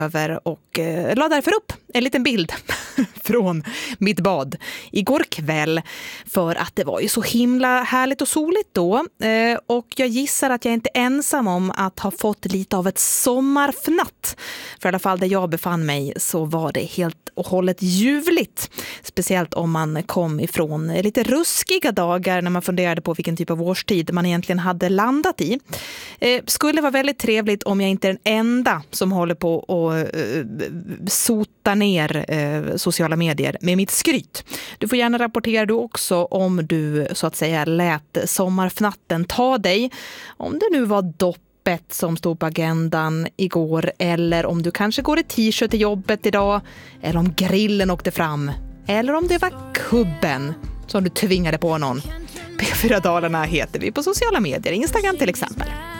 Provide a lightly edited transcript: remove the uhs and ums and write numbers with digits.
över och la därför upp en liten bild från mitt bad igår kväll för att det var ju så himla härligt och soligt då, och jag gissar att jag inte är ensam om att ha fått lite av ett sommarfnatt. För i alla fall där jag befann mig så var det helt och hållet ljuvligt, speciellt om man kom ifrån lite ruskiga dagar när man funderade på vilken typ av årstid man egentligen hade landat i. Skulle vara väldigt trevligt om jag inte är den enda som håller på och sota ner sociala medier med mitt skryt. Du får gärna rapportera du också om du så att säga lät sommarfnatten ta dig. Om det nu var doppet som stod på agendan igår, eller om du kanske går i t-shirt till jobbet idag, eller om grillen åkte fram, eller om det var kubben som du tvingade på någon. P4 Dalarna heter vi på sociala medier, Instagram till exempel.